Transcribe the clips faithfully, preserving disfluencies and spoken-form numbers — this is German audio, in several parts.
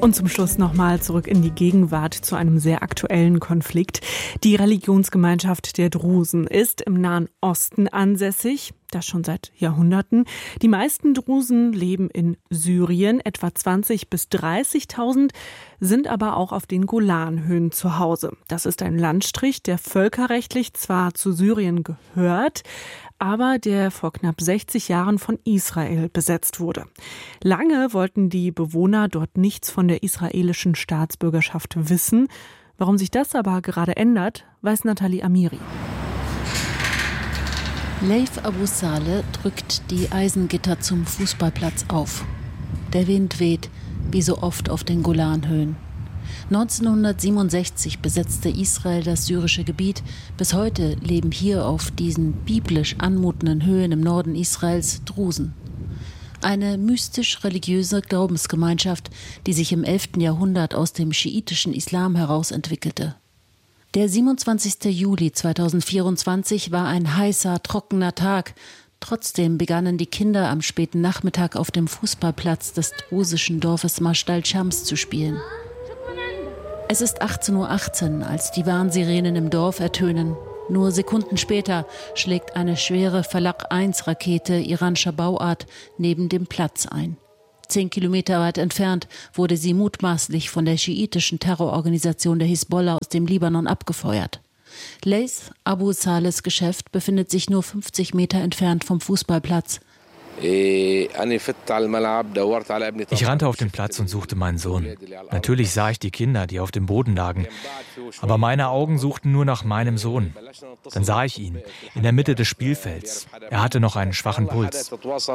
Und zum Schluss nochmal zurück in die Gegenwart zu einem sehr aktuellen Konflikt. Die Religionsgemeinschaft der Drusen ist im Nahen Osten ansässig, das schon seit Jahrhunderten. Die meisten Drusen leben in Syrien, etwa zwanzigtausend bis dreißigtausend, sind aber auch auf den Golanhöhen zu Hause. Das ist ein Landstrich, der völkerrechtlich zwar zu Syrien gehört, aber der vor knapp sechzig Jahren von Israel besetzt wurde. Lange wollten die Bewohner dort nichts von der israelischen Staatsbürgerschaft wissen. Warum sich das aber gerade ändert, weiß Nathalie Amiri. Leif Abu Saleh drückt die Eisengitter zum Fußballplatz auf. Der Wind weht, wie so oft auf den Golanhöhen. neunzehnhundertsiebenundsechzig besetzte Israel das syrische Gebiet. Bis heute leben hier auf diesen biblisch anmutenden Höhen im Norden Israels Drusen. Eine mystisch-religiöse Glaubensgemeinschaft, die sich im elften Jahrhundert aus dem schiitischen Islam heraus entwickelte. Der siebenundzwanzigster Juli zweitausendvierundzwanzig war ein heißer, trockener Tag. Trotzdem begannen die Kinder am späten Nachmittag auf dem Fußballplatz des drusischen Dorfes Majd al-Shams zu spielen. Es ist achtzehn Uhr achtzehn, als die Warnsirenen im Dorf ertönen. Nur Sekunden später schlägt eine schwere Falak eins Rakete iranischer Bauart neben dem Platz ein. Zehn Kilometer weit entfernt wurde sie mutmaßlich von der schiitischen Terrororganisation der Hisbollah aus dem Libanon abgefeuert. Leif Abu Salehs Geschäft befindet sich nur fünfzig Meter entfernt vom Fußballplatz. Ich rannte auf den Platz und suchte meinen Sohn. Natürlich sah ich die Kinder, die auf dem Boden lagen. Aber meine Augen suchten nur nach meinem Sohn. Dann sah ich ihn, in der Mitte des Spielfelds. Er hatte noch einen schwachen Puls.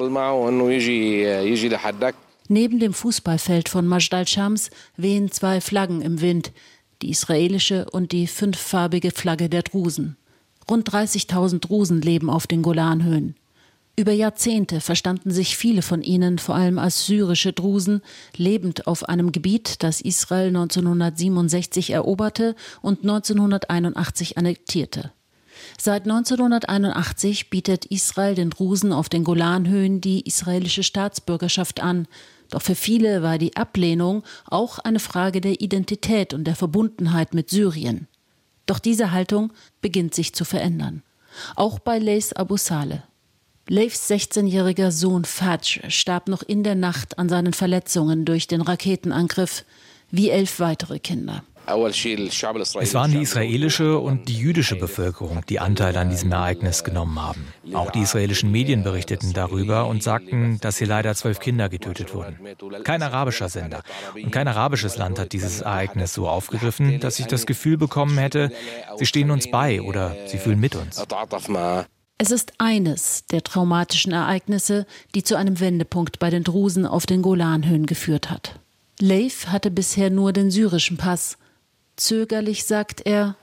Neben dem Fußballfeld von Majd al-Shams wehen zwei Flaggen im Wind. Die israelische und die fünffarbige Flagge der Drusen. Rund dreißigtausend Drusen leben auf den Golanhöhen. Über Jahrzehnte verstanden sich viele von ihnen vor allem als syrische Drusen, lebend auf einem Gebiet, das Israel neunzehnhundertsiebenundsechzig eroberte und neunzehnhunderteinundachtzig annektierte. Seit neunzehnhunderteinundachtzig bietet Israel den Drusen auf den Golanhöhen die israelische Staatsbürgerschaft an. Doch für viele war die Ablehnung auch eine Frage der Identität und der Verbundenheit mit Syrien. Doch diese Haltung beginnt sich zu verändern. Auch bei Leif Abu Saleh. Leifs sechzehnjähriger Sohn Fadj starb noch in der Nacht an seinen Verletzungen durch den Raketenangriff, wie elf weitere Kinder. Es waren die israelische und die jüdische Bevölkerung, die Anteil an diesem Ereignis genommen haben. Auch die israelischen Medien berichteten darüber und sagten, dass hier leider zwölf Kinder getötet wurden. Kein arabischer Sender und kein arabisches Land hat dieses Ereignis so aufgegriffen, dass ich das Gefühl bekommen hätte, sie stehen uns bei oder sie fühlen mit uns. Es ist eines der traumatischen Ereignisse, die zu einem Wendepunkt bei den Drusen auf den Golanhöhen geführt hat. Leif hatte bisher nur den syrischen Pass. Zögerlich sagt er: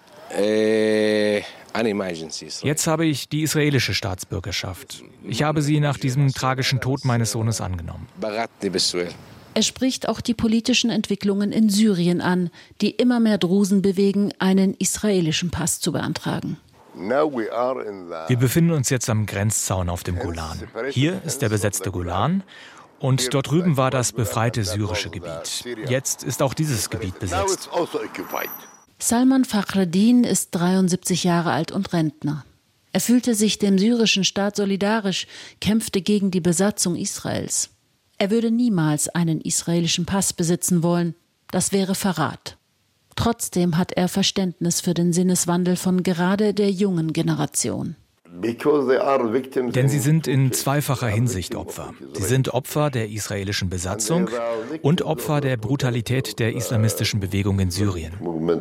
Jetzt habe ich die israelische Staatsbürgerschaft. Ich habe sie nach diesem tragischen Tod meines Sohnes angenommen. Er spricht auch die politischen Entwicklungen in Syrien an, die immer mehr Drusen bewegen, einen israelischen Pass zu beantragen. Wir befinden uns jetzt am Grenzzaun auf dem Golan. Hier ist der besetzte Golan und dort drüben war das befreite syrische Gebiet. Jetzt ist auch dieses Gebiet besetzt. Salman Fakhreddin ist dreiundsiebzig Jahre alt und Rentner. Er fühlte sich dem syrischen Staat solidarisch, kämpfte gegen die Besatzung Israels. Er würde niemals einen israelischen Pass besitzen wollen. Das wäre Verrat. Trotzdem hat er Verständnis für den Sinneswandel von gerade der jungen Generation. Denn sie sind in zweifacher Hinsicht Opfer. Sie sind Opfer der israelischen Besatzung und Opfer der Brutalität der islamistischen Bewegung in Syrien.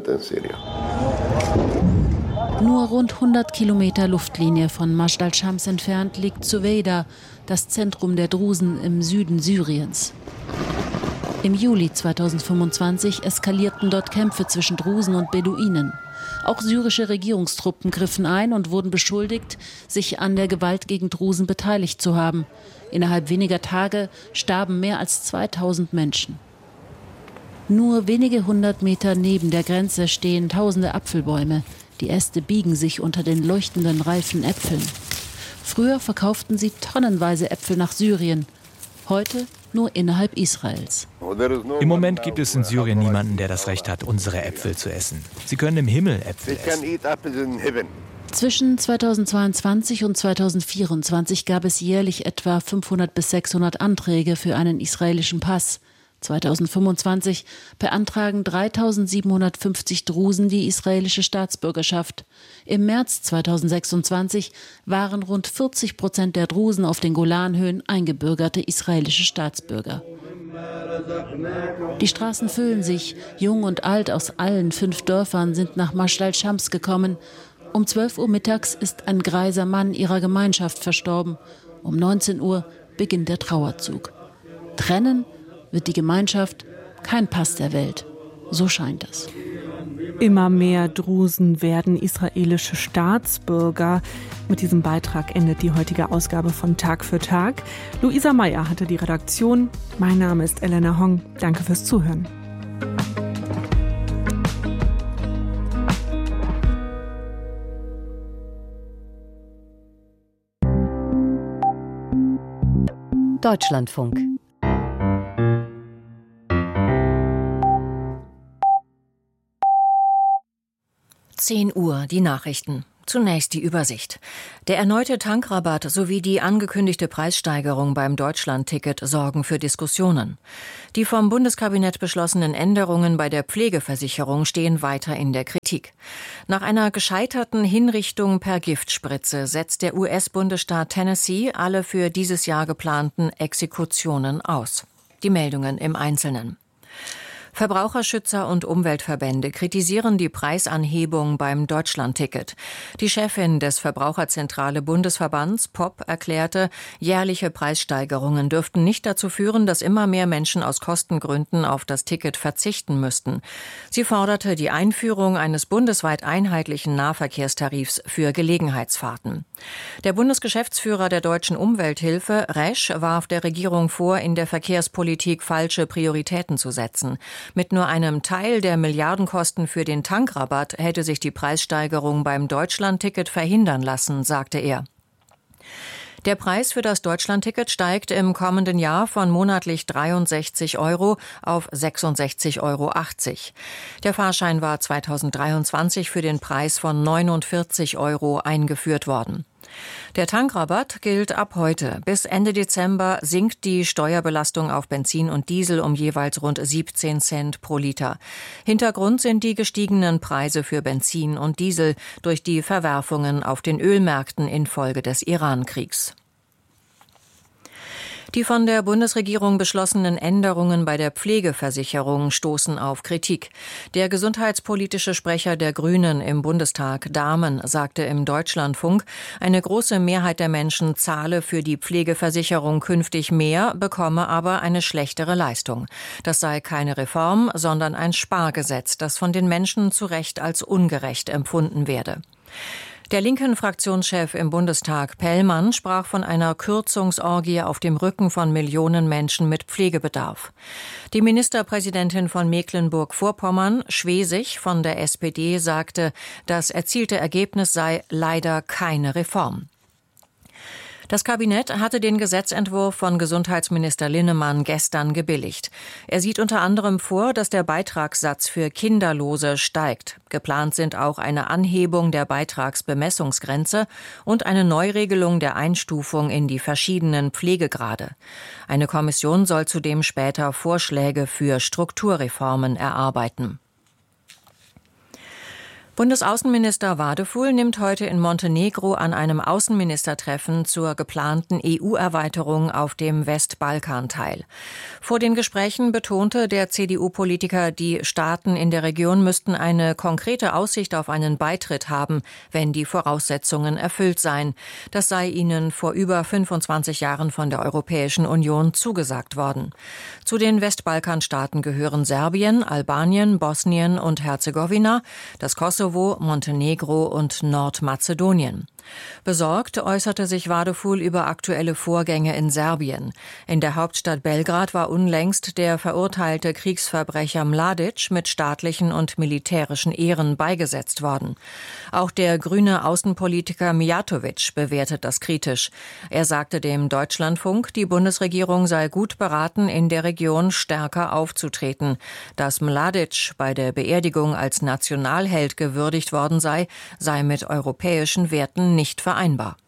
Nur rund hundert Kilometer Luftlinie von Majd al-Shams entfernt liegt Suweida, das Zentrum der Drusen im Süden Syriens. Im Juli zweitausendfünfundzwanzig eskalierten dort Kämpfe zwischen Drusen und Beduinen. Auch syrische Regierungstruppen griffen ein und wurden beschuldigt, sich an der Gewalt gegen Drusen beteiligt zu haben. Innerhalb weniger Tage starben mehr als zweitausend Menschen. Nur wenige hundert Meter neben der Grenze stehen tausende Apfelbäume. Die Äste biegen sich unter den leuchtenden, reifen Äpfeln. Früher verkauften sie tonnenweise Äpfel nach Syrien. Heute nur innerhalb Israels. Im Moment gibt es in Syrien niemanden, der das Recht hat, unsere Äpfel zu essen. Sie können im Himmel Äpfel essen. Zwischen zweitausendzweiundzwanzig und zweitausendvierundzwanzig gab es jährlich etwa fünfhundert bis sechshundert Anträge für einen israelischen Pass. zweitausendfünfundzwanzig beantragen dreitausendsiebenhundertfünfzig Drusen die israelische Staatsbürgerschaft. Im März zweitausendsechsundzwanzig waren rund vierzig Prozent der Drusen auf den Golanhöhen eingebürgerte israelische Staatsbürger. Die Straßen füllen sich. Jung und alt aus allen fünf Dörfern sind nach Maschal Shams gekommen. Um zwölf Uhr mittags ist ein greiser Mann ihrer Gemeinschaft verstorben. Um neunzehn Uhr beginnt der Trauerzug. Trennen wird die Gemeinschaft kein Pass der Welt. So scheint es. Immer mehr Drusen werden israelische Staatsbürger. Mit diesem Beitrag endet die heutige Ausgabe von Tag für Tag. Luisa Meyer hatte die Redaktion. Mein Name ist Elena Hong. Danke fürs Zuhören. Deutschlandfunk. zehn Uhr, die Nachrichten. Zunächst die Übersicht. Der erneute Tankrabatt sowie die angekündigte Preissteigerung beim Deutschlandticket sorgen für Diskussionen. Die vom Bundeskabinett beschlossenen Änderungen bei der Pflegeversicherung stehen weiter in der Kritik. Nach einer gescheiterten Hinrichtung per Giftspritze setzt der U S-Bundesstaat Tennessee alle für dieses Jahr geplanten Exekutionen aus. Die Meldungen im Einzelnen. Verbraucherschützer und Umweltverbände kritisieren die Preisanhebung beim Deutschlandticket. Die Chefin des Verbraucherzentrale Bundesverbands, P O P, erklärte, jährliche Preissteigerungen dürften nicht dazu führen, dass immer mehr Menschen aus Kostengründen auf das Ticket verzichten müssten. Sie forderte die Einführung eines bundesweit einheitlichen Nahverkehrstarifs für Gelegenheitsfahrten. Der Bundesgeschäftsführer der Deutschen Umwelthilfe, Resch, warf der Regierung vor, in der Verkehrspolitik falsche Prioritäten zu setzen. Mit nur einem Teil der Milliardenkosten für den Tankrabatt hätte sich die Preissteigerung beim Deutschlandticket verhindern lassen, sagte er. Der Preis für das Deutschlandticket steigt im kommenden Jahr von monatlich dreiundsechzig Euro auf sechsundsechzig Euro achtzig. Der Fahrschein war zweitausenddreiundzwanzig für den Preis von neunundvierzig Euro eingeführt worden. Der Tankrabatt gilt ab heute. Bis Ende Dezember sinkt die Steuerbelastung auf Benzin und Diesel um jeweils rund siebzehn Cent pro Liter. Hintergrund sind die gestiegenen Preise für Benzin und Diesel durch die Verwerfungen auf den Ölmärkten infolge des Iran-Kriegs. Die von der Bundesregierung beschlossenen Änderungen bei der Pflegeversicherung stoßen auf Kritik. Der gesundheitspolitische Sprecher der Grünen im Bundestag, Dahmen, sagte im Deutschlandfunk, eine große Mehrheit der Menschen zahle für die Pflegeversicherung künftig mehr, bekomme aber eine schlechtere Leistung. Das sei keine Reform, sondern ein Spargesetz, das von den Menschen zu Recht als ungerecht empfunden werde. Der linken Fraktionschef im Bundestag, Pellmann, sprach von einer Kürzungsorgie auf dem Rücken von Millionen Menschen mit Pflegebedarf. Die Ministerpräsidentin von Mecklenburg-Vorpommern, Schwesig von der S P D, sagte, das erzielte Ergebnis sei leider keine Reform. Das Kabinett hatte den Gesetzentwurf von Gesundheitsminister Linnemann gestern gebilligt. Er sieht unter anderem vor, dass der Beitragssatz für Kinderlose steigt. Geplant sind auch eine Anhebung der Beitragsbemessungsgrenze und eine Neuregelung der Einstufung in die verschiedenen Pflegegrade. Eine Kommission soll zudem später Vorschläge für Strukturreformen erarbeiten. Bundesaußenminister Wadefuhl nimmt heute in Montenegro an einem Außenministertreffen zur geplanten E U-Erweiterung auf dem Westbalkan teil. Vor den Gesprächen betonte der C D U-Politiker, die Staaten in der Region müssten eine konkrete Aussicht auf einen Beitritt haben, wenn die Voraussetzungen erfüllt seien. Das sei ihnen vor über fünfundzwanzig Jahren von der Europäischen Union zugesagt worden. Zu den Westbalkanstaaten gehören Serbien, Albanien, Bosnien und Herzegowina, das Kosovo Kosovo, Montenegro und Nordmazedonien. Besorgt äußerte sich Wadeful über aktuelle Vorgänge in Serbien. In der Hauptstadt Belgrad war unlängst der verurteilte Kriegsverbrecher Mladic mit staatlichen und militärischen Ehren beigesetzt worden. Auch der grüne Außenpolitiker Mijatovic bewertet das kritisch. Er sagte dem Deutschlandfunk, die Bundesregierung sei gut beraten, in der Region stärker aufzutreten. Dass Mladic bei der Beerdigung als Nationalheld gewürdigt worden sei, sei mit europäischen Werten nicht vereinbar.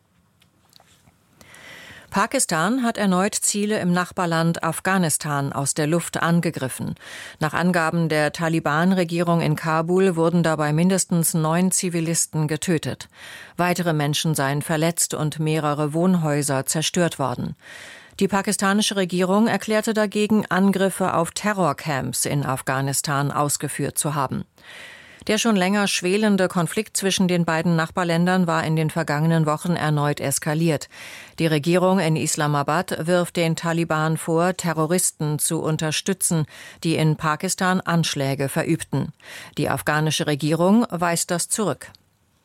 Pakistan hat erneut Ziele im Nachbarland Afghanistan aus der Luft angegriffen. Nach Angaben der Taliban-Regierung in Kabul wurden dabei mindestens neun Zivilisten getötet. Weitere Menschen seien verletzt und mehrere Wohnhäuser zerstört worden. Die pakistanische Regierung erklärte dagegen, Angriffe auf Terrorcamps in Afghanistan ausgeführt zu haben. Der schon länger schwelende Konflikt zwischen den beiden Nachbarländern war in den vergangenen Wochen erneut eskaliert. Die Regierung in Islamabad wirft den Taliban vor, Terroristen zu unterstützen, die in Pakistan Anschläge verübten. Die afghanische Regierung weist das zurück.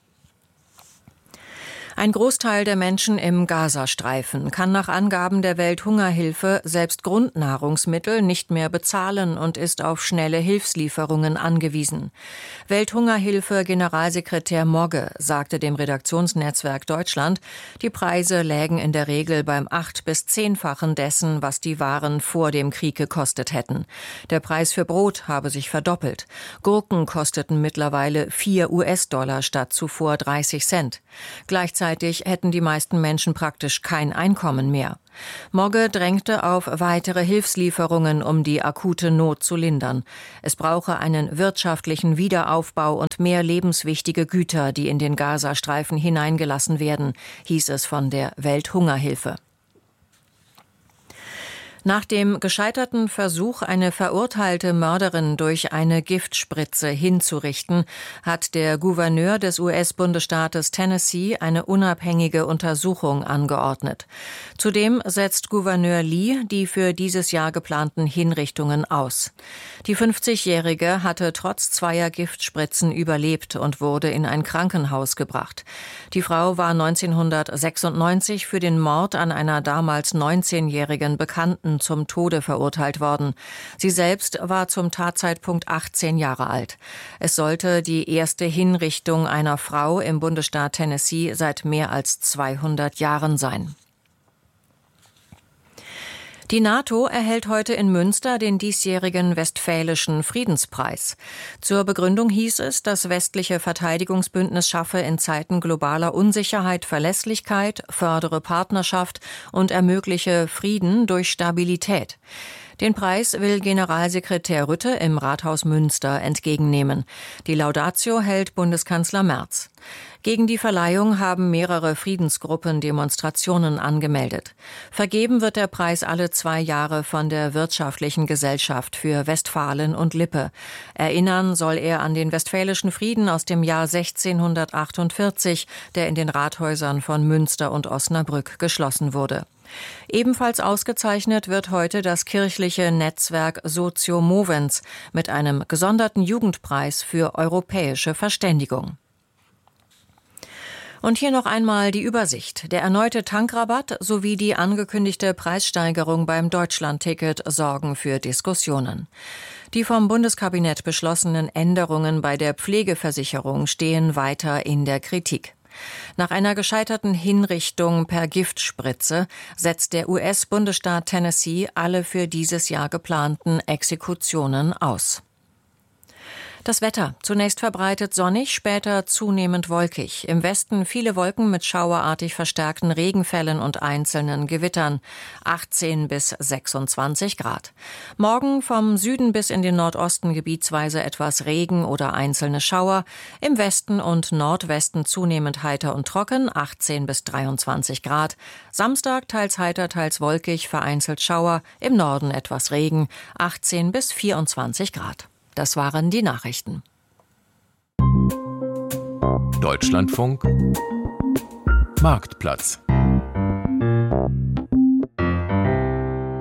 Ein Großteil der Menschen im Gazastreifen kann nach Angaben der Welthungerhilfe selbst Grundnahrungsmittel nicht mehr bezahlen und ist auf schnelle Hilfslieferungen angewiesen. Welthungerhilfe-Generalsekretär Mogge sagte dem Redaktionsnetzwerk Deutschland, die Preise lägen in der Regel beim acht- bis zehnfachen dessen, was die Waren vor dem Krieg gekostet hätten. Der Preis für Brot habe sich verdoppelt. Gurken kosteten mittlerweile vier US-Dollar statt zuvor dreißig Cent. Gleichzeitig hätten die meisten Menschen praktisch kein Einkommen mehr. Mogge drängte auf weitere Hilfslieferungen, um die akute Not zu lindern. Es brauche einen wirtschaftlichen Wiederaufbau und mehr lebenswichtige Güter, die in den Gazastreifen hineingelassen werden, hieß es von der Welthungerhilfe. Nach dem gescheiterten Versuch, eine verurteilte Mörderin durch eine Giftspritze hinzurichten, hat der Gouverneur des U S-Bundesstaates Tennessee eine unabhängige Untersuchung angeordnet. Zudem setzt Gouverneur Lee die für dieses Jahr geplanten Hinrichtungen aus. Die fünfzigjährige hatte trotz zweier Giftspritzen überlebt und wurde in ein Krankenhaus gebracht. Die Frau war neunzehnhundertsechsundneunzig für den Mord an einer damals neunzehnjährigen Bekannten zum Tode verurteilt worden. Sie selbst war zum Tatzeitpunkt achtzehn Jahre alt. Es sollte die erste Hinrichtung einer Frau im Bundesstaat Tennessee seit mehr als zweihundert Jahren sein. Die NATO erhält heute in Münster den diesjährigen Westfälischen Friedenspreis. Zur Begründung hieß es, das westliche Verteidigungsbündnis schaffe in Zeiten globaler Unsicherheit Verlässlichkeit, fördere Partnerschaft und ermögliche Frieden durch Stabilität. Den Preis will Generalsekretär Rutte im Rathaus Münster entgegennehmen. Die Laudatio hält Bundeskanzler Merz. Gegen die Verleihung haben mehrere Friedensgruppen Demonstrationen angemeldet. Vergeben wird der Preis alle zwei Jahre von der Wirtschaftlichen Gesellschaft für Westfalen und Lippe. Erinnern soll er an den Westfälischen Frieden aus dem Jahr sechzehnhundertachtundvierzig, der in den Rathäusern von Münster und Osnabrück geschlossen wurde. Ebenfalls ausgezeichnet wird heute das kirchliche Netzwerk Socio Movens mit einem gesonderten Jugendpreis für europäische Verständigung. Und hier noch einmal die Übersicht. Der erneute Tankrabatt sowie die angekündigte Preissteigerung beim Deutschlandticket sorgen für Diskussionen. Die vom Bundeskabinett beschlossenen Änderungen bei der Pflegeversicherung stehen weiter in der Kritik. Nach einer gescheiterten Hinrichtung per Giftspritze setzt der U S-Bundesstaat Tennessee alle für dieses Jahr geplanten Exekutionen aus. Das Wetter. Zunächst verbreitet sonnig, später zunehmend wolkig. Im Westen viele Wolken mit schauerartig verstärkten Regenfällen und einzelnen Gewittern. achtzehn bis sechsundzwanzig Grad. Morgen vom Süden bis in den Nordosten gebietsweise etwas Regen oder einzelne Schauer. Im Westen und Nordwesten zunehmend heiter und trocken. achtzehn bis dreiundzwanzig Grad. Samstag teils heiter, teils wolkig, vereinzelt Schauer. Im Norden etwas Regen. achtzehn bis vierundzwanzig Grad. Das waren die Nachrichten. Deutschlandfunk Marktplatz.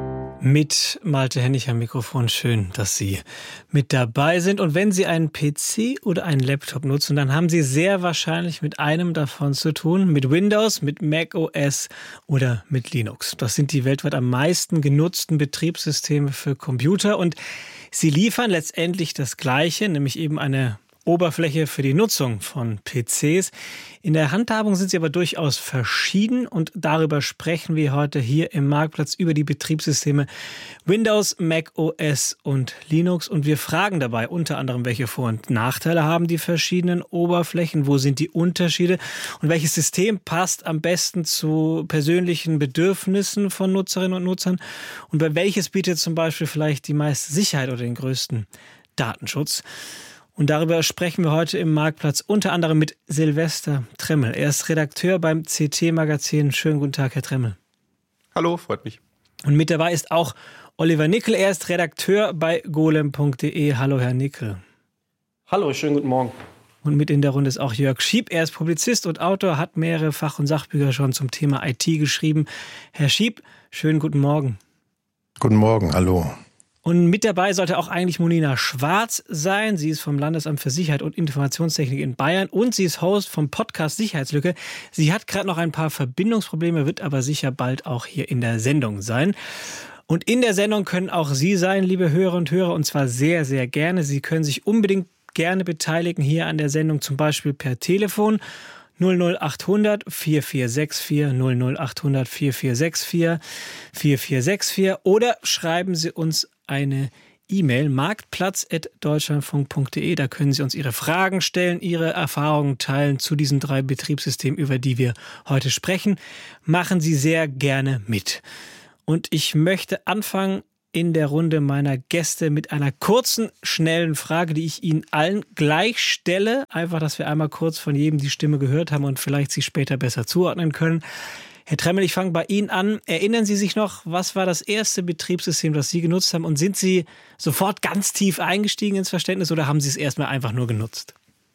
Mit Malte Hennig am Mikrofon. Schön, dass Sie mit dabei sind. Und wenn Sie einen P C oder einen Laptop nutzen, dann haben Sie sehr wahrscheinlich mit einem davon zu tun. Mit Windows, mit macOS oder mit Linux. Das sind die weltweit am meisten genutzten Betriebssysteme für Computer. Und sie liefern letztendlich das Gleiche, nämlich eben eine Oberfläche für die Nutzung von P Cs. In der Handhabung sind sie aber durchaus verschieden und darüber sprechen wir heute hier im Marktplatz über die Betriebssysteme Windows, macOS und Linux und wir fragen dabei unter anderem, welche Vor- und Nachteile haben die verschiedenen Oberflächen, wo sind die Unterschiede und welches System passt am besten zu persönlichen Bedürfnissen von Nutzerinnen und Nutzern und bei welches bietet zum Beispiel vielleicht die meiste Sicherheit oder den größten Datenschutz. Und darüber sprechen wir heute im Marktplatz unter anderem mit Silvester Tremmel. Er ist Redakteur beim C T-Magazin. Schönen guten Tag, Herr Tremmel. Hallo, freut mich. Und mit dabei ist auch Oliver Nickel. Er ist Redakteur bei golem punkt de. Hallo, Herr Nickel. Hallo, schönen guten Morgen. Und mit in der Runde ist auch Jörg Schieb. Er ist Publizist und Autor, hat mehrere Fach- und Sachbücher schon zum Thema I T geschrieben. Herr Schieb, schönen guten Morgen. Guten Morgen, hallo. Und mit dabei sollte auch eigentlich Monina Schwarz sein. Sie ist vom Landesamt für Sicherheit und Informationstechnik in Bayern und sie ist Host vom Podcast Sicherheitslücke. Sie hat gerade noch ein paar Verbindungsprobleme, wird aber sicher bald auch hier in der Sendung sein. Und in der Sendung können auch Sie sein, liebe Hörer und Hörer, und zwar sehr, sehr gerne. Sie können sich unbedingt gerne beteiligen hier an der Sendung, zum Beispiel per Telefon. null null acht hundert vier vier sechs vier, null null acht hundert vier vier sechs vier, vier vier sechs vier oder schreiben Sie uns eine E-Mail, marktplatz at deutschlandfunk punkt de. Da können Sie uns Ihre Fragen stellen, Ihre Erfahrungen teilen zu diesen drei Betriebssystemen, über die wir heute sprechen. Machen Sie sehr gerne mit. Und ich möchte anfangen in der Runde meiner Gäste mit einer kurzen, schnellen Frage, die ich Ihnen allen gleich stelle. Einfach, dass wir einmal kurz von jedem die Stimme gehört haben und vielleicht Sie später besser zuordnen können. Herr Tremmel, ich fange bei Ihnen an. Erinnern Sie sich noch, was war das erste Betriebssystem, das Sie genutzt haben? Und sind Sie sofort ganz tief eingestiegen ins Verständnis oder haben Sie es erstmal einfach nur genutzt?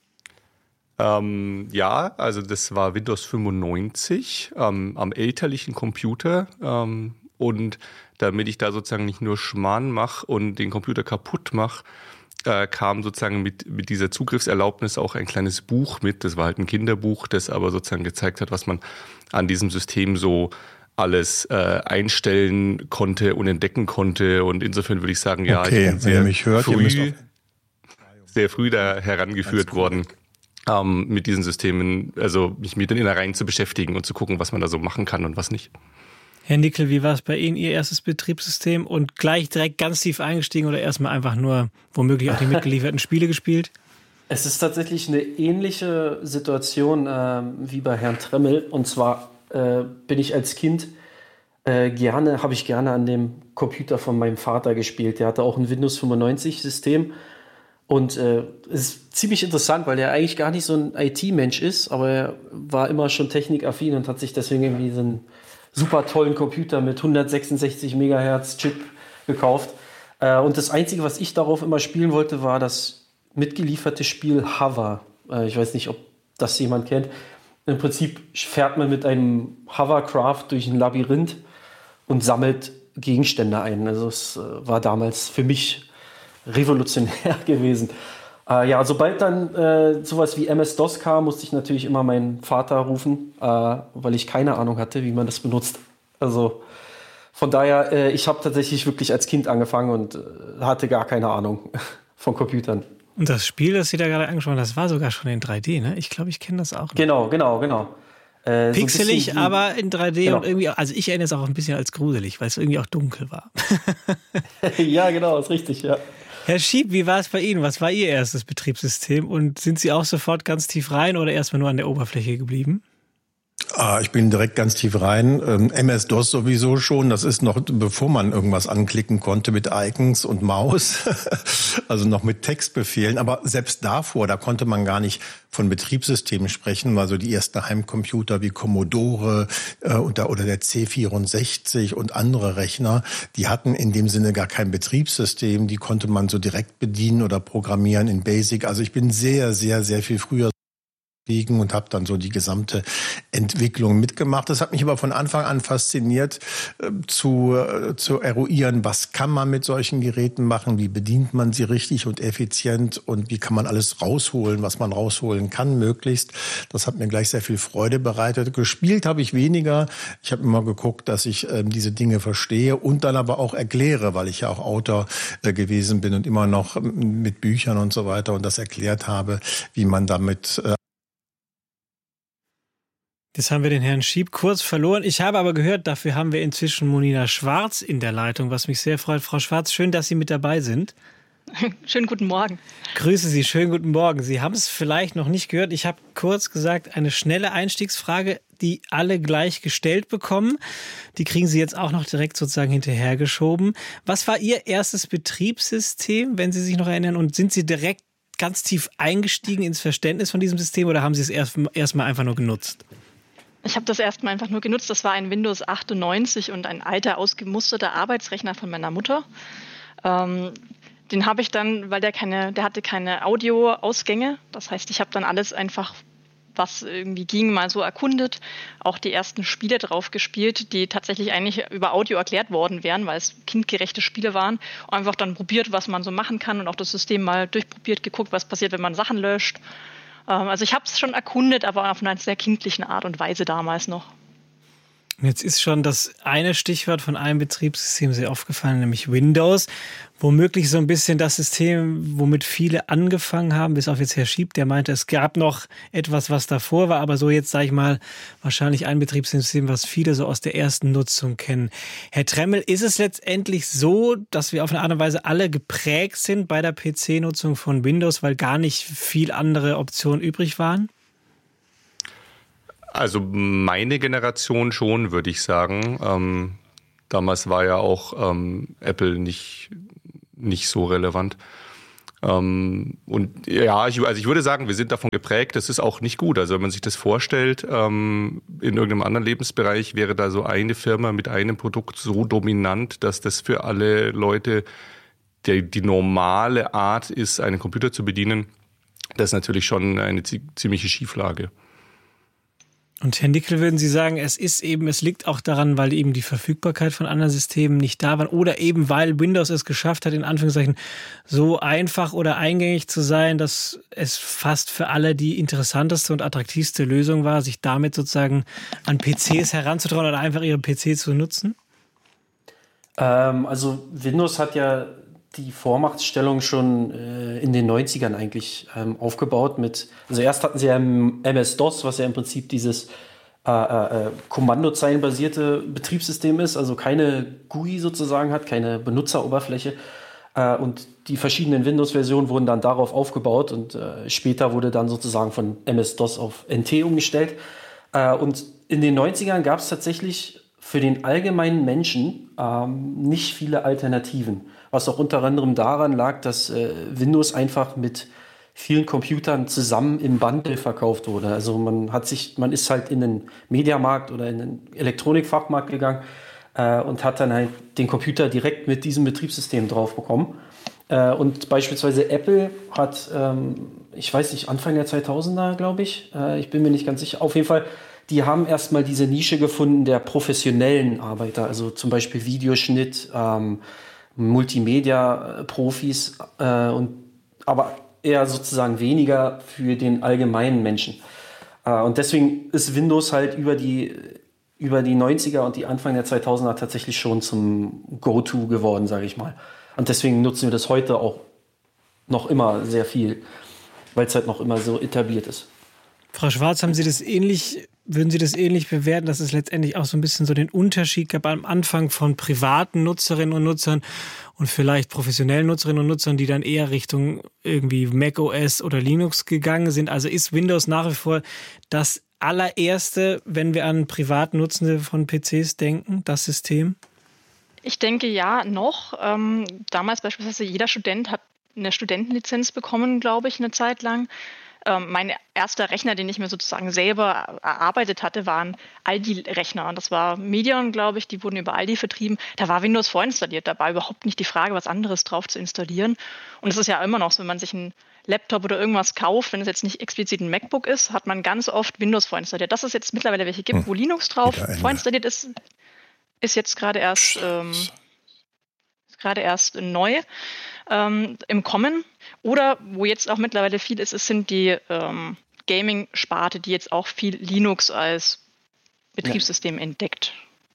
Ähm, ja, also das war Windows fünfundneunzig ähm, am elterlichen Computer. Ähm, und damit ich da sozusagen nicht nur Schmarrn mache und den Computer kaputt mache, äh, kam sozusagen mit, mit dieser Zugriffserlaubnis auch ein kleines Buch mit. Das war halt ein Kinderbuch, das aber sozusagen gezeigt hat, was man an diesem System so alles äh, einstellen konnte und entdecken konnte. Und insofern würde ich sagen, ja, okay, ich bin sehr, wenn ihr mich hört, früh, ihr müsst sehr früh da herangeführt worden, ähm, mit diesen Systemen, also mich mit den Innereien zu beschäftigen und zu gucken, was man da so machen kann und was nicht. Herr Nickel, wie war es bei Ihnen, Ihr erstes Betriebssystem und gleich direkt ganz tief eingestiegen oder erstmal einfach nur womöglich auch die mitgelieferten Spiele gespielt? Es ist tatsächlich eine ähnliche Situation äh, wie bei Herrn Tremmel. Und zwar äh, bin ich als Kind äh, gerne, habe ich gerne an dem Computer von meinem Vater gespielt. Der hatte auch ein Windows fünfundneunzig System. Und äh, es ist ziemlich interessant, weil er eigentlich gar nicht so ein I T-Mensch ist, aber er war immer schon technikaffin und hat sich deswegen irgendwie so einen super tollen Computer mit hundertsechsundsechzig Megahertz Chip gekauft. Äh, und das Einzige, was ich darauf immer spielen wollte, war das mitgelieferte Spiel Hover. Äh, ich weiß nicht, ob das jemand kennt. Im Prinzip fährt man mit einem Hovercraft durch ein Labyrinth und sammelt Gegenstände ein. Also es äh, war damals für mich revolutionär gewesen. Äh, ja, sobald dann äh, sowas wie M S-DOS kam, musste ich natürlich immer meinen Vater rufen, äh, weil ich keine Ahnung hatte, wie man das benutzt. Also von daher, äh, ich habe tatsächlich wirklich als Kind angefangen und äh, hatte gar keine Ahnung von Computern. Und das Spiel, das Sie da gerade angesprochen haben, das war sogar schon in drei D, ne? Ich glaube, ich kenne das auch. Noch. Genau, genau, genau. Äh, Pixelig, so aber in drei D genau. Und irgendwie, also ich erinnere es auch ein bisschen als gruselig, weil es irgendwie auch dunkel war. Ja, genau, ist richtig, ja. Herr Schieb, wie war es bei Ihnen? Was war Ihr erstes Betriebssystem? Und sind Sie auch sofort ganz tief rein oder erstmal nur an der Oberfläche geblieben? Ah, ich bin direkt ganz tief rein. Ähm, M S-DOS sowieso schon. Das ist noch, bevor man irgendwas anklicken konnte mit Icons und Maus. Also noch mit Textbefehlen. Aber selbst davor, da konnte man gar nicht von Betriebssystemen sprechen. Also die ersten Heimcomputer wie Commodore äh, oder, oder der C vierundsechzig und andere Rechner, die hatten in dem Sinne gar kein Betriebssystem. Die konnte man so direkt bedienen oder programmieren in BASIC. Also ich bin sehr, sehr, sehr viel früher eingestiegen und habe dann so die gesamte Entwicklung mitgemacht. Das hat mich aber von Anfang an fasziniert, äh, zu, äh, zu eruieren, was kann man mit solchen Geräten machen, wie bedient man sie richtig und effizient und wie kann man alles rausholen, was man rausholen kann möglichst. Das hat mir gleich sehr viel Freude bereitet. Gespielt habe ich weniger. Ich habe immer geguckt, dass ich äh, diese Dinge verstehe und dann aber auch erkläre, weil ich ja auch Autor äh, gewesen bin und immer noch äh, mit Büchern und so weiter und das erklärt habe, wie man damit äh Jetzt haben wir den Herrn Schieb kurz verloren. Ich habe aber gehört, dafür haben wir inzwischen Monina Schwarz in der Leitung, was mich sehr freut. Frau Schwarz, schön, dass Sie mit dabei sind. Schönen guten Morgen. Grüße Sie, schönen guten Morgen. Sie haben es vielleicht noch nicht gehört. Ich habe kurz gesagt, eine schnelle Einstiegsfrage, die alle gleich gestellt bekommen. Die kriegen Sie jetzt auch noch direkt sozusagen hinterhergeschoben. Was war Ihr erstes Betriebssystem, wenn Sie sich noch erinnern? Und sind Sie direkt ganz tief eingestiegen ins Verständnis von diesem System oder haben Sie es erst, erst mal einfach nur genutzt? Ich habe das erstmal einfach nur genutzt. Das war ein Windows achtundneunzig und ein alter, ausgemusterter Arbeitsrechner von meiner Mutter. Ähm, den habe ich dann, weil der keine, der hatte keine Audioausgänge. Das heißt, ich habe dann alles einfach, was irgendwie ging, mal so erkundet. Auch die ersten Spiele drauf gespielt, die tatsächlich eigentlich über Audio erklärt worden wären, weil es kindgerechte Spiele waren. Einfach dann probiert, was man so machen kann und auch das System mal durchprobiert, geguckt, was passiert, wenn man Sachen löscht. Also ich habe es schon erkundet, aber auf einer sehr kindlichen Art und Weise damals noch. Jetzt ist schon das eine Stichwort von einem Betriebssystem sehr aufgefallen, nämlich Windows. Womöglich so ein bisschen das System, womit viele angefangen haben, bis auf jetzt Herr Schieb, der meinte, es gab noch etwas, was davor war, aber so jetzt, sage ich mal, wahrscheinlich ein Betriebssystem, was viele so aus der ersten Nutzung kennen. Herr Tremmel, ist es letztendlich so, dass wir auf eine Art und Weise alle geprägt sind bei der P C-Nutzung von Windows, weil gar nicht viel andere Optionen übrig waren? Also meine Generation schon, würde ich sagen. Ähm, damals war ja auch ähm, Apple nicht, nicht so relevant. Ähm, und ja, ich, also ich würde sagen, wir sind davon geprägt, das ist auch nicht gut. Also wenn man sich das vorstellt, ähm, in irgendeinem anderen Lebensbereich wäre da so eine Firma mit einem Produkt so dominant, dass das für alle Leute der, die normale Art ist, einen Computer zu bedienen. Das ist natürlich schon eine ziemliche Schieflage. Und Herr Nickel, würden Sie sagen, es ist eben, es liegt auch daran, weil eben die Verfügbarkeit von anderen Systemen nicht da war oder eben weil Windows es geschafft hat, in Anführungszeichen so einfach oder eingängig zu sein, dass es fast für alle die interessanteste und attraktivste Lösung war, sich damit sozusagen an P Cs heranzutrauen oder einfach ihre P C zu nutzen? Ähm, also Windows hat ja die Vormachtstellung schon äh, in den neunzigern eigentlich ähm, aufgebaut mit, also erst hatten sie ja M S-DOS, was ja im Prinzip dieses äh, äh, kommandozeilenbasierte Betriebssystem ist, also keine G U I sozusagen hat, keine Benutzeroberfläche äh, und die verschiedenen Windows-Versionen wurden dann darauf aufgebaut und äh, später wurde dann sozusagen von M S-DOS auf N T umgestellt äh, und in den neunzigern gab es tatsächlich für den allgemeinen Menschen ähm, nicht viele Alternativen. Was auch unter anderem daran lag, dass äh, Windows einfach mit vielen Computern zusammen im Bundle verkauft wurde. Also man hat sich, man ist halt in den Mediamarkt oder in den Elektronikfachmarkt gegangen äh, und hat dann halt den Computer direkt mit diesem Betriebssystem drauf bekommen. Äh, und beispielsweise Apple hat, ähm, ich weiß nicht, Anfang der zweitausender, glaube ich, äh, ich bin mir nicht ganz sicher, auf jeden Fall, die haben erstmal diese Nische gefunden der professionellen Arbeiter, also zum Beispiel Videoschnitt, ähm, Multimedia-Profis, äh, und aber eher sozusagen weniger für den allgemeinen Menschen. Äh, und deswegen ist Windows halt über die, über die neunziger und die Anfang der zweitausender tatsächlich schon zum Go-To geworden, sage ich mal. Und deswegen nutzen wir das heute auch noch immer sehr viel, weil es halt noch immer so etabliert ist. Frau Schwarz, haben Sie das ähnlich, würden Sie das ähnlich bewerten, dass es letztendlich auch so ein bisschen so den Unterschied gab am Anfang von privaten Nutzerinnen und Nutzern und vielleicht professionellen Nutzerinnen und Nutzern, die dann eher Richtung irgendwie macOS oder Linux gegangen sind? Also ist Windows nach wie vor das allererste, wenn wir an Privatnutzende von P Cs denken, das System? Ich denke ja, noch. Ähm, damals beispielsweise jeder Student hat eine Studentenlizenz bekommen, glaube ich, eine Zeit lang. Ähm, mein erster Rechner, den ich mir sozusagen selber erarbeitet hatte, waren Aldi-Rechner. Und das war Medion, glaube ich, die wurden über Aldi vertrieben. Da war Windows vorinstalliert. Da war überhaupt nicht die Frage, was anderes drauf zu installieren. Und es ist ja immer noch so, wenn man sich einen Laptop oder irgendwas kauft, wenn es jetzt nicht explizit ein MacBook ist, hat man ganz oft Windows vorinstalliert. Dass es jetzt mittlerweile welche gibt, wo Linux drauf vorinstalliert ist, ist jetzt gerade erst, ähm, gerade erst neu ähm, im Kommen. Oder wo jetzt auch mittlerweile viel ist, es sind die ähm, Gaming-Sparte, die jetzt auch viel Linux als Betriebssystem ja. entdeckt.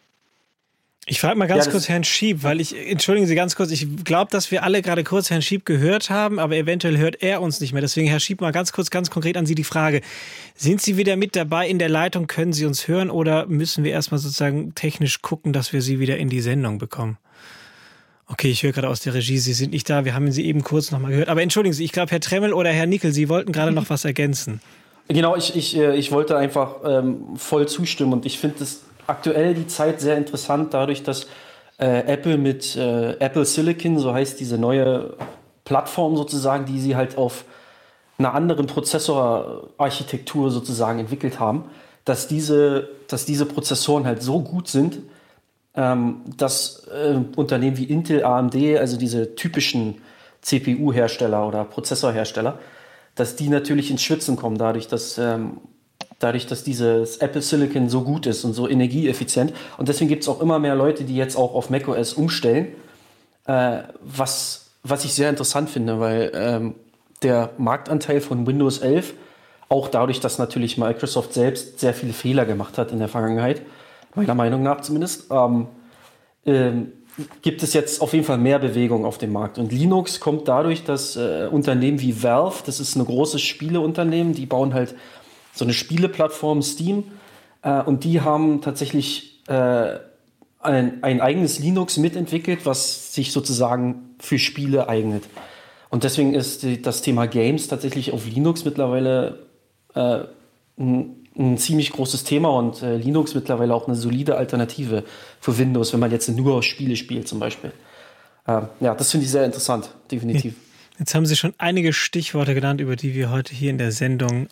Ich frage mal ganz ja, kurz Herrn Schieb, weil ich, entschuldigen Sie ganz kurz, ich glaube, dass wir alle gerade kurz Herrn Schieb gehört haben, aber eventuell hört er uns nicht mehr. Deswegen, Herr Schieb, mal ganz kurz, ganz konkret an Sie die Frage. Sind Sie wieder mit dabei in der Leitung? Können Sie uns hören oder müssen wir erstmal sozusagen technisch gucken, dass wir Sie wieder in die Sendung bekommen? Okay, ich höre gerade aus der Regie, Sie sind nicht da. Wir haben Sie eben kurz nochmal gehört. Aber entschuldigen Sie, ich glaube, Herr Tremmel oder Herr Nickel, Sie wollten gerade noch was ergänzen. Genau, ich, ich, ich wollte einfach ähm, voll zustimmen und ich finde das aktuell die Zeit sehr interessant, dadurch, dass äh, Apple mit äh, Apple Silicon, so heißt diese neue Plattform sozusagen, die sie halt auf einer anderen Prozessorarchitektur sozusagen entwickelt haben, dass diese, dass diese Prozessoren halt so gut sind, ähm, dass äh, Unternehmen wie Intel, A M D, also diese typischen C P U-Hersteller oder Prozessorhersteller, dass die natürlich ins Schwitzen kommen, dadurch, dass ähm, Dadurch, dass dieses Apple Silicon so gut ist und so energieeffizient. Und deswegen gibt es auch immer mehr Leute, die jetzt auch auf macOS umstellen. Äh, was, was ich sehr interessant finde, weil ähm, der Marktanteil von Windows elf, auch dadurch, dass natürlich Microsoft selbst sehr viele Fehler gemacht hat in der Vergangenheit, meiner Meinung nach zumindest, ähm, ähm, gibt es jetzt auf jeden Fall mehr Bewegung auf dem Markt. Und Linux kommt dadurch, dass äh, Unternehmen wie Valve, das ist ein großes Spieleunternehmen, die bauen halt so eine Spieleplattform Steam äh, und die haben tatsächlich äh, ein, ein eigenes Linux mitentwickelt, was sich sozusagen für Spiele eignet. Und deswegen ist die, das Thema Games tatsächlich auf Linux mittlerweile äh, ein, ein ziemlich großes Thema und äh, Linux mittlerweile auch eine solide Alternative für Windows, wenn man jetzt nur Spiele spielt zum Beispiel. Äh, ja, das finde ich sehr interessant, definitiv. Jetzt haben Sie schon einige Stichworte genannt, über die wir heute hier in der Sendung